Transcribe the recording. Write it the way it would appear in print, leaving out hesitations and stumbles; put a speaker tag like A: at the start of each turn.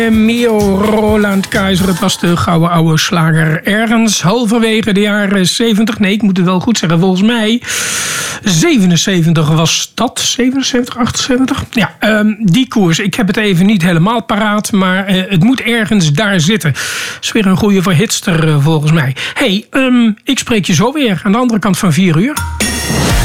A: Mio Roland Keizer, het was de gouden oude slager. Ergens halverwege de jaren 70, nee, ik moet het wel goed zeggen, volgens mij 77 was dat, 77, 78? Ja, die koers, ik heb het even niet helemaal paraat, maar het moet ergens daar zitten. Is weer een goede voor Hitster volgens mij. Hey, ik spreek je zo weer aan de andere kant van 4 uur.